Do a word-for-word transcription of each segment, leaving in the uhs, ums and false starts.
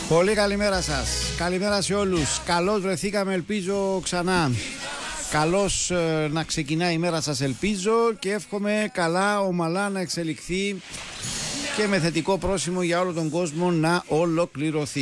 Πολύ καλημέρα σας. Καλημέρα σε όλους. Καλώς βρεθήκαμε, ελπίζω ξανά. Καλώς ε, να ξεκινάει η μέρα σας, ελπίζω, και εύχομαι καλά, ομαλά να εξελιχθεί και με θετικό πρόσημο για όλο τον κόσμο να ολοκληρωθεί.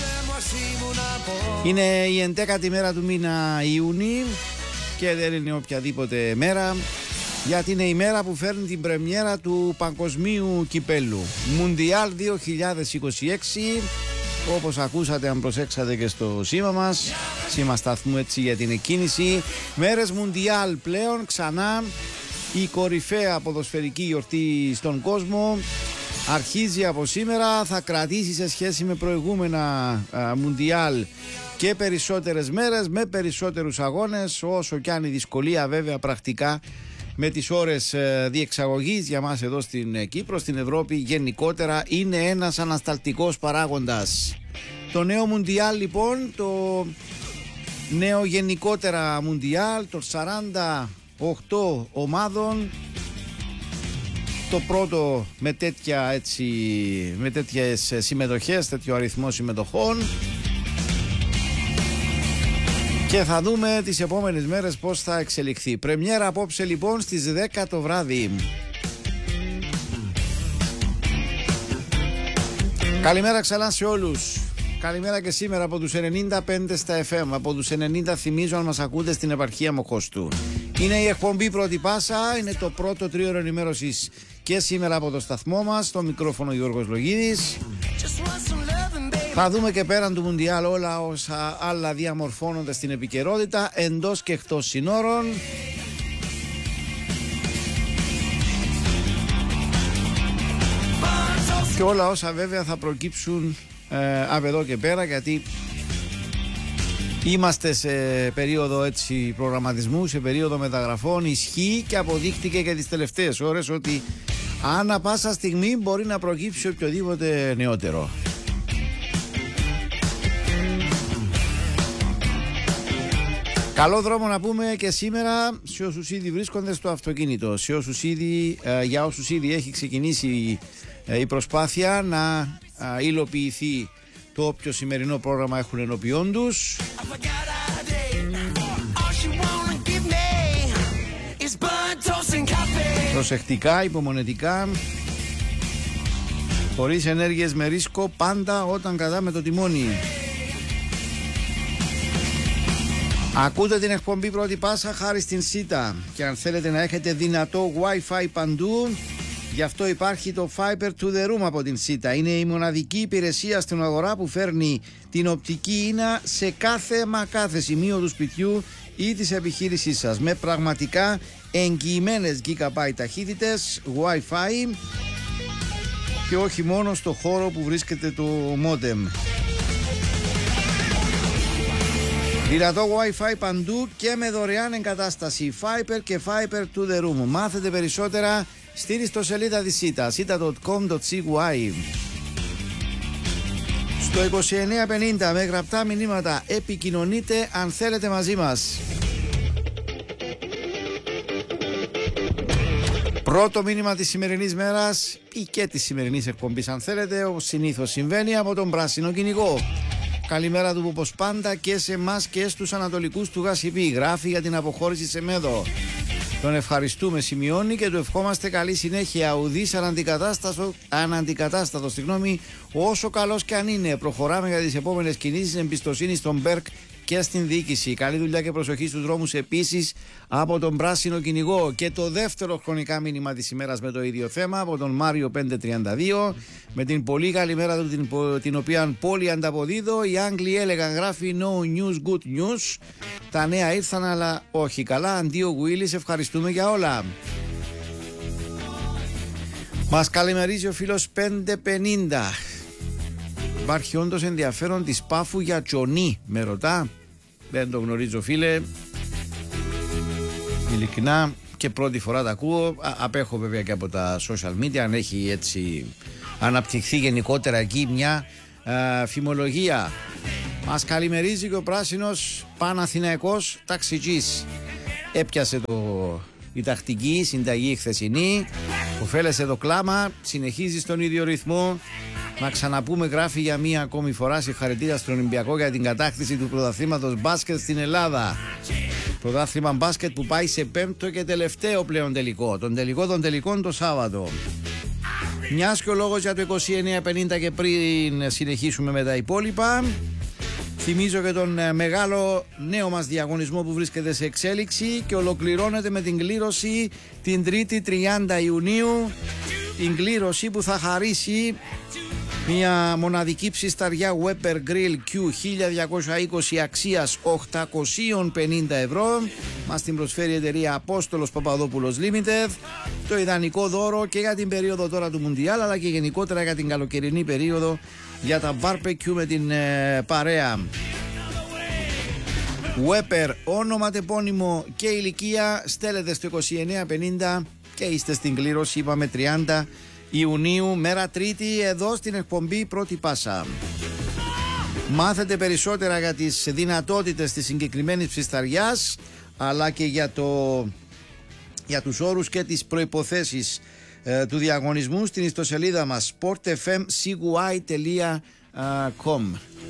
Είναι η ενδέκατη μέρα του μήνα Ιούνιου και δεν είναι οποιαδήποτε μέρα, γιατί είναι η μέρα που φέρνει την πρεμιέρα του Παγκοσμίου Κυπέλου Μουντιάλ δύο χιλιάδες είκοσι έξι. Όπως ακούσατε, αν προσέξατε και στο σήμα μας, σήμα σταθμού έτσι για την εκκίνηση, μέρες Μουντιάλ πλέον, ξανά η κορυφαία ποδοσφαιρική γιορτή στον κόσμο αρχίζει από σήμερα. Θα κρατήσει σε σχέση με προηγούμενα α, Μουντιάλ και περισσότερες μέρες με περισσότερους αγώνες, όσο κι αν η δυσκολία βέβαια πρακτικά με τις ώρες διεξαγωγής για μας εδώ στην Κύπρο, στην Ευρώπη γενικότερα, είναι ένας ανασταλτικός παράγοντας. Το νέο Μουντιάλ λοιπόν, το νέο γενικότερα Μουντιάλ των σαράντα οκτώ ομάδων, το πρώτο με, τέτοια, έτσι, με τέτοιες συμμετοχές, τέτοιο αριθμό συμμετοχών. Και θα δούμε τις επόμενες μέρες πώς θα εξελιχθεί. Πρεμιέρα απόψε λοιπόν στις δέκα το βράδυ. Καλημέρα ξανά σε όλους. Καλημέρα και σήμερα από τους ενενήντα πέντε στα εφ εμ. Από τους ενενήντα θυμίζω, αν μας ακούτε, στην επαρχία Μοχώστου. Είναι η εκπομπή Πρώτη Πάσα. Είναι το πρώτο τρίωρο ενημέρωσης και σήμερα από το σταθμό μας. Στο μικρόφωνο Γιώργος Λογίδης. Θα δούμε και πέραν του Μουντιάλ όλα όσα άλλα διαμορφώνονται στην επικαιρότητα εντός και εκτός συνόρων. Και όλα όσα βέβαια θα προκύψουν ε, από εδώ και πέρα, γιατί είμαστε σε περίοδο έτσι προγραμματισμού, σε περίοδο μεταγραφών. Ισχύει και αποδείχτηκε και τις τελευταίες ώρες ότι ανά πάσα στιγμή μπορεί να προκύψει οποιοδήποτε νεότερο. Καλό δρόμο να πούμε και σήμερα σε όσους ήδη βρίσκονται στο αυτοκίνητο, σε όσους ήδη, ε, για όσους ήδη έχει ξεκινήσει ε, η προσπάθεια να ε, υλοποιηθεί το όποιο σημερινό πρόγραμμα έχουν ενώπιόν τους. Προσεκτικά, υπομονετικά, χωρίς ενέργειες με ρίσκο, πάντα όταν κρατάμε το τιμόνι. Ακούτε την εκπομπή Πρώτη Πάσα χάρη στην ΣΥΤΑ, και αν θέλετε να έχετε δυνατό Wi-Fi παντού, γι' αυτό υπάρχει το Fiber to the Room από την ΣΥΤΑ. Είναι η μοναδική υπηρεσία στην αγορά που φέρνει την οπτική ίνα σε κάθε μα κάθε σημείο του σπιτιού ή της επιχείρησής σας, με πραγματικά εγγυημένες gigabyte ταχύτητες Wi-Fi και όχι μόνο στο χώρο που βρίσκεται το modem. Δυνατό Wi-Fi παντού και με δωρεάν εγκατάσταση. Fiber και Fiber to the Room. Μάθετε περισσότερα στην ιστοσελίδα της ΣΥΤΑ, σίτα τελεία κομ τελεία σι γουάι. Στο είκοσι εννέα πενήντα με γραπτά μηνύματα επικοινωνείτε αν θέλετε μαζί μας. Πρώτο μήνυμα της σημερινής μέρας ή και της σημερινής εκπομπής, αν θέλετε, όπως συνήθως συμβαίνει, από τον Πράσινο Κυνηγό. Καλημέρα του όπως πάντα και σε εμάς και στους ανατολικούς του Γασιπί. Γράφει για την αποχώρηση σε Μέδο. Τον ευχαριστούμε, σημειώνει, και του ευχόμαστε καλή συνέχεια. Ουδής αναντικατάστατο, αναντικατάστατο συγγνώμη, όσο καλός και αν είναι. Προχωράμε για τις επόμενες κινήσεις, εμπιστοσύνη στον Μπέρκ και στην διοίκηση. Καλή δουλειά και προσοχή στους δρόμους επίσης από τον Πράσινο Κυνηγό. Και το δεύτερο χρονικά μήνυμα της ημέρας με το ίδιο θέμα από τον Μάριο πεντακόσια τριάντα δύο, με την πολύ καλή μέρα του, την, την οποία πολύ ανταποδίδω. Οι Άγγλοι έλεγαν, γράφει, no news, good news. Τα νέα ήρθαν, αλλά όχι καλά. Αντίο Γουίλης, ευχαριστούμε για όλα. Μας καλημερίζει ο φίλος πεντακόσια πενήντα. Υπάρχει όντως ενδιαφέρον της Πάφου για Τζονί, με ρωτά. Δεν το γνωρίζω, φίλε. Ειλικρινά και πρώτη φορά τα ακούω. Α, απέχω βέβαια και από τα social media, αν έχει έτσι αναπτυχθεί γενικότερα εκεί μια α, φημολογία. Μας καλημερίζει και ο πράσινος Παναθηναϊκός ταξιτζής. Έπιασε το, η τακτική συνταγή χθεσινή, ωφέλεσε το κλάμα, συνεχίζει στον ίδιο ρυθμό. Να ξαναπούμε, γράφει για μία ακόμη φορά, συγχαρητήρια στον Ολυμπιακό για την κατάκτηση του πρωταθλήματος μπάσκετ στην Ελλάδα. Πρωτάθλημα μπάσκετ που πάει σε πέμπτο και τελευταίο πλέον τελικό. Τον τελικό των τελικών το Σάββατο. Μιας και ο λόγος για το είκοσι εννέα πενήντα και πριν συνεχίσουμε με τα υπόλοιπα, θυμίζω και τον μεγάλο νέο μας διαγωνισμό που βρίσκεται σε εξέλιξη και ολοκληρώνεται με την κλήρωση την Τρίτη τριάντα Ιουνίου. Την κλήρωση που θα χαρίσει μια μοναδική ψισταριά Weber Grill Q χίλια διακόσια είκοσι αξίας οκτακόσια πενήντα ευρώ. Μας την προσφέρει η εταιρεία Απόστολος Παπαδόπουλος Limited. Το ιδανικό δώρο και για την περίοδο τώρα του Μουντιάλ, αλλά και γενικότερα για την καλοκαιρινή περίοδο, για τα barbecue με την ε, παρέα. Weber, όνομα, τεπώνυμο και ηλικία, στέλνετε στο είκοσι εννέα πενήντα και είστε στην κλήρωση, είπαμε, τριάντα Ιουνίου, μέρα Τρίτη, εδώ στην εκπομπή Πρώτη Πάσα. Μάθετε περισσότερα για τις δυνατότητες της συγκεκριμένης ψισταριάς, αλλά και για, το, για τους όρους και τις προϋποθέσεις ε, του διαγωνισμού στην ιστοσελίδα μας sport f m c y τελεία com.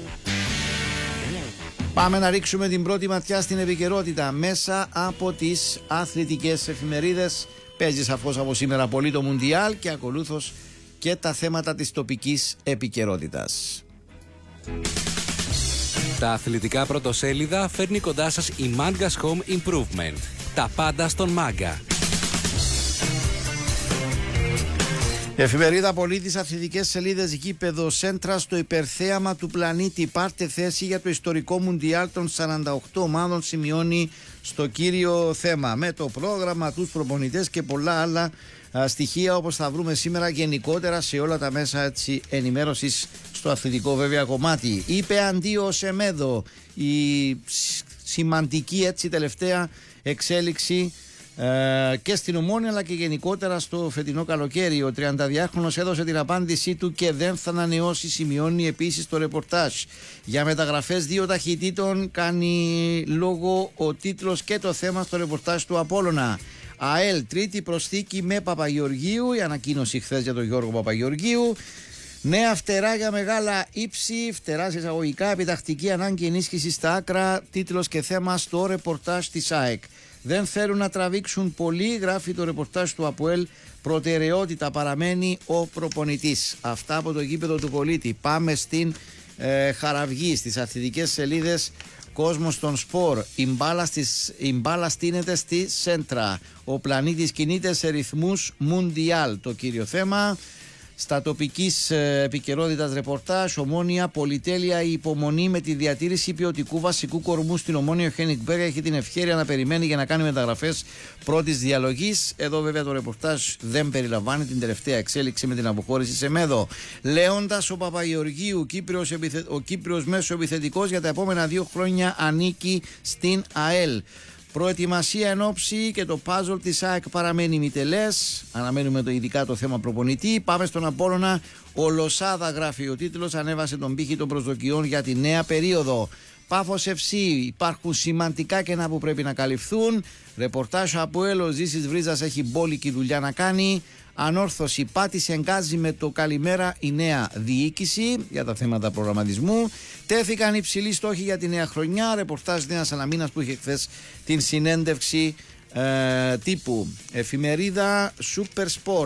Πάμε να ρίξουμε την πρώτη ματιά στην επικαιρότητα μέσα από τις αθλητικές εφημερίδες. Παίζει σαφώς από σήμερα πολύ το Μουντιάλ και ακολούθως και τα θέματα της τοπικής επικαιρότητας. Τα αθλητικά πρωτοσέλιδα φέρνει κοντά σας η Mangas Home Improvement. Τα πάντα στον Manga. Εφημερίδα Πολίτης, αθλητικές σελίδες, γήπεδο Σέντρα στο υπερθέαμα του πλανήτη. Πάρτε θέση για το ιστορικό Μουντιάλ των σαράντα οκτώ ομάδων, σημειώνει στο κύριο θέμα. Με το πρόγραμμα, τους προπονητές και πολλά άλλα α, στοιχεία, όπως θα βρούμε σήμερα γενικότερα σε όλα τα μέσα έτσι, ενημέρωσης στο αθλητικό βέβαια κομμάτι. Είπε αντίο ο Σεμέδο, η σημαντική έτσι τελευταία εξέλιξη Ε, και στην Ομόνια αλλά και γενικότερα στο φετινό καλοκαίρι. Ο τριανταδυάχρονος έδωσε την απάντησή του και δεν θα ανανεώσει, σημειώνει επίσης το ρεπορτάζ. Για μεταγραφές δύο ταχυτήτων κάνει λόγο ο τίτλος και το θέμα στο ρεπορτάζ του Απόλλωνα. ΑΕΛ, τρίτη προσθήκη με Παπαγεωργίου, η ανακοίνωση χθες για τον Γιώργο Παπαγεωργίου. Νέα φτερά για μεγάλα ύψη, φτερά σε εισαγωγικά, επιτακτική ανάγκη ενίσχυση στα άκρα, τίτλος και θέμα στο ρεπορτάζ της ΑΕΚ. Δεν θέλουν να τραβήξουν πολύ, γράφει το ρεπορτάζ του ΑΠΟΕΛ. Προτεραιότητα παραμένει ο προπονητής. Αυτά από το γήπεδο του Πολίτη. Πάμε στην ε, Χαραυγή, στις αθλητικές σελίδες. Κόσμος των σπορ. Η μπάλα, στις, η μπάλα στείνεται στη Σέντρα. Ο πλανήτης κινείται σε ρυθμούς Μουντιάλ. Το κύριο θέμα. Στα τοπικής επικαιρότητας ρεπορτάζ, Ομόνια, πολυτέλεια, η υπομονή με τη διατήρηση ποιοτικού βασικού κορμού στην Ομόνια. Ο Χένικ Μπέρια έχει την ευχέρεια να περιμένει για να κάνει μεταγραφές πρώτης διαλογής. Εδώ βέβαια το ρεπορτάζ δεν περιλαμβάνει την τελευταία εξέλιξη με την αποχώρηση σε Μέδο. Λέοντας ο Παπαγεωργίου, Κύπριος, επιθε... ο Κύπριος μέσο επιθετικός για τα επόμενα δύο χρόνια ανήκει στην ΑΕΛ. Προετοιμασία εν όψη και το puzzle της ΑΕΚ παραμένει μητελές. Αναμένουμε το ειδικά το θέμα προπονητή. Πάμε στον Απόλλωνα. Ο Λοσάδα, γράφει ο τίτλος, ανέβασε τον πύχη των προσδοκιών για τη νέα περίοδο. Πάφος εφ σι, υπάρχουν σημαντικά κενά που πρέπει να καλυφθούν. Ρεπορτάζ από Έλο, Ζήσης Βρίζας έχει μπόλικη δουλειά να κάνει. Ανόρθωση, πάτησε εγκάζει με το καλημέρα η νέα διοίκηση για τα θέματα προγραμματισμού. Τέθηκαν υψηλοί στόχοι για τη νέα χρονιά. Ρεπορτάζ Νέας Σαλαμίνας που είχε χθες την συνέντευξη ε, τύπου. Εφημερίδα Super Sport.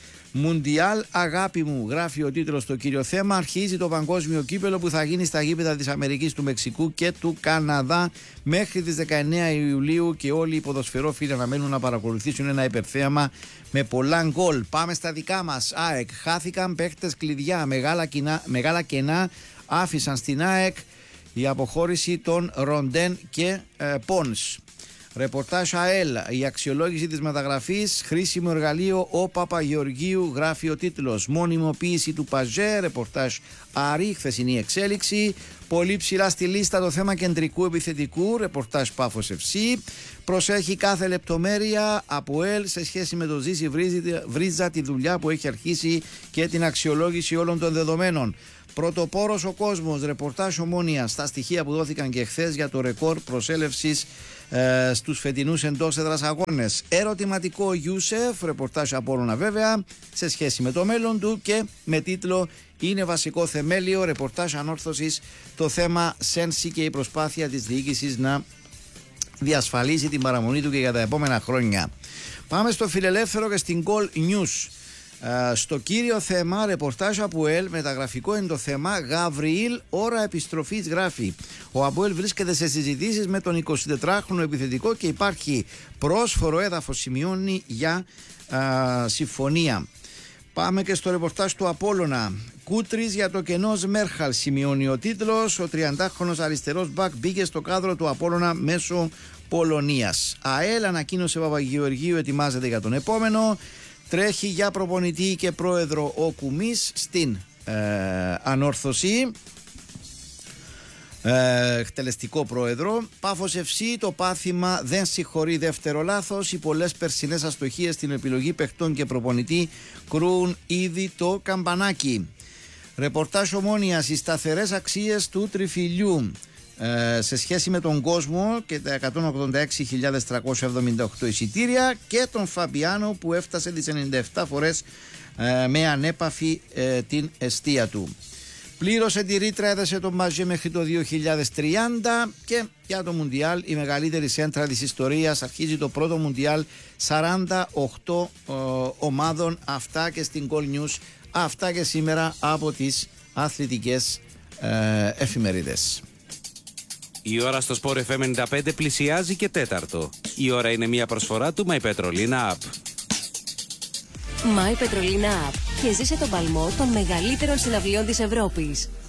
Μουντιάλ αγάπη μου, γράφει ο τίτλος στο κύριο θέμα. Αρχίζει το παγκόσμιο κύπελο που θα γίνει στα γήπεδα της Αμερικής, του Μεξικού και του Καναδά μέχρι τις δεκαεννέα Ιουλίου και όλοι οι ποδοσφαιρόφιλοι αναμένουν να παρακολουθήσουν ένα υπερθέαμα με πολλά γκολ. Πάμε στα δικά μας. ΑΕΚ, χάθηκαν παίχτες κλειδιά, μεγάλα, κοινά, μεγάλα κενά άφησαν στην ΑΕΚ η αποχώρηση των Ροντέν και ε, Πόνς. Ρεπορτάζ ΑΕΛ, η αξιολόγηση της μεταγραφής, χρήσιμο εργαλείο ο Παπαγεωργίου, γράφει ο τίτλος. Μονιμοποίηση του Παζέ, ρεπορτάζ Άρη, χθεσινή εξέλιξη. Πολύ ψηλά στη λίστα το θέμα κεντρικού επιθετικού, ρεπορτάζ Πάφος εφ σι. Προσέχει κάθε λεπτομέρεια από ΕΛ σε σχέση με το Ζήση Βρίζα, τη δουλειά που έχει αρχίσει και την αξιολόγηση όλων των δεδομένων. Πρωτοπόρος ο κόσμος, ρεπορτάζ Ομόνια στα στοιχεία που δόθηκαν και χθες για το ρεκόρ προσέλευσης ε, στους φετινούς εντός έδρας αγώνες. Ερωτηματικό Ιούσεφ, ρεπορτάζ Απόλλωνα βέβαια, σε σχέση με το μέλλον του και με τίτλο «Είναι βασικό θεμέλιο», ρεπορτάζ Ανόρθωσης, το θέμα Σένσι και η προσπάθεια της διοίκησης να διασφαλίσει την παραμονή του και για τα επόμενα χρόνια. Πάμε στο φιλελεύθερο και στην Goal News. Uh, στο κύριο θέμα, ρεπορτάζ Αποέλ, μεταγραφικό είναι το θέμα. Γαβριήλ, ώρα επιστροφής, γράφει. Ο Αποέλ βρίσκεται σε συζητήσεις με τον εικοσιτετράχρονο επιθετικό και υπάρχει πρόσφορο έδαφος, σημειώνει, για uh, συμφωνία. Πάμε και στο ρεπορτάζ του Απόλλωνα. Κούτρις για το κενό Σμέρχαλ, σημειώνει ο τίτλος. Ο τριαντάχρονος αριστερός μπακ μπήκε στο κάδρο του Απόλλωνα μέσω Πολωνίας. ΑΕΛ, ανακοίνωσε Παπαγεωργίου, ετοιμάζεται για τον επόμενο. Τρέχει για προπονητή και πρόεδρο ο Κουμής στην ε, Ανόρθωση, ε, εκτελεστικό πρόεδρο. Πάφος Εφσί, το πάθημα δεν συγχωρεί δεύτερο λάθος. Οι πολλές περσινές αστοχίες στην επιλογή παιχτών και προπονητή κρούν ήδη το καμπανάκι. Ρεπορτάζ Ομόνιας, οι σταθερές αξίες του τριφυλιού σε σχέση με τον κόσμο και τα εκατόν ογδόντα έξι χιλιάδες τριακόσια εβδομήντα οκτώ εισιτήρια και τον Φαμπιάνο που έφτασε τις ενενήντα επτά φορές ε, με ανέπαφη ε, την εστία του. Πλήρωσε τη ρήτρα, έδεσε τον Μαζέ μέχρι το δύο χιλιάδες τριάντα και για το Μουντιάλ η μεγαλύτερη σέντρα της ιστορίας. Αρχίζει το πρώτο Μουντιάλ, σαράντα οκτώ ε, ομάδων. Αυτά και στην Goal News, αυτά και σήμερα από τις αθλητικές ε, εφημερίδες. Η ώρα στο Sport εφ εμ ενενήντα πέντε πλησιάζει και τέταρτο. Η ώρα είναι μια προσφορά του My Petrolina App. My Petrolina App. Και ζήσε τον παλμό των μεγαλύτερων συναυλιών της Ευρώπης.